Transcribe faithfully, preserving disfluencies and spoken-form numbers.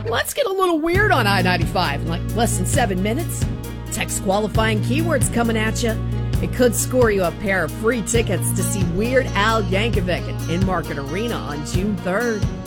Let's get a little weird on I ninety-five in like less than seven minutes. Text qualifying keywords coming at you. It could score you a pair of free tickets to see Weird Al Yankovic at In-Market Arena on June third.